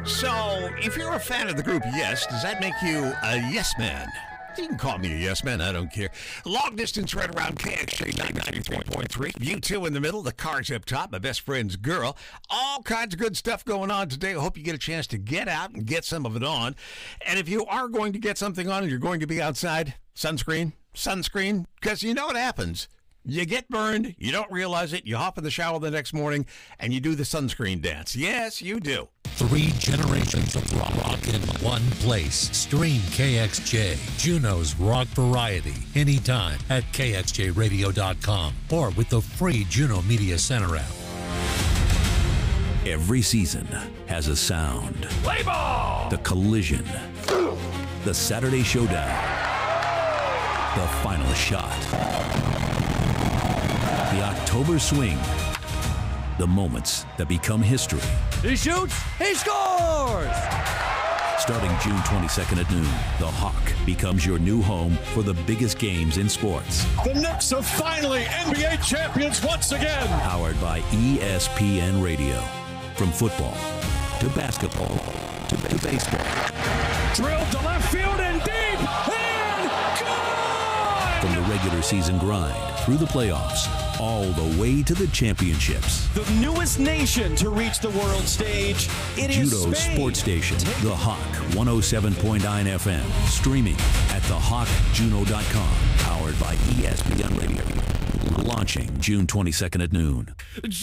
So, if you're a fan of the group Yes, does that make you a yes man? You can call me a yes man, I don't care. Long distance right around KXJ 93.3. You two in the middle, the car's up top, my best friend's girl. All kinds of good stuff going on today. I hope you get a chance to get out and get some of it on. And if you are going to get something on and you're going to be outside, sunscreen, because you know what happens. You get burned, you don't realize it, you hop in the shower the next morning, and you do the sunscreen dance. Yes, you do. 3 generations of rock in one place. Stream KXJ, Juneau's rock variety, anytime at KXJRadio.com or with the free Juneau Media Center app. Every season has a sound. Play ball! The collision. The Saturday showdown. The final shot. The October swing. The moments that become history. He shoots, he scores! Starting June 22nd at noon, the Hawk becomes your new home for the biggest games in sports. The Knicks are finally NBA champions once again. Powered by ESPN Radio. From football to basketball to baseball. Drilled to left field and deep and gone! From the regular season grind through the playoffs, all the way to the championships. The newest nation to reach the world stage. It is Juneau's Spain. sports station, The Hawk, 107.9 FM. Streaming at thehawkjuneau.com. Powered by ESPN Radio. Launching June 22nd at noon.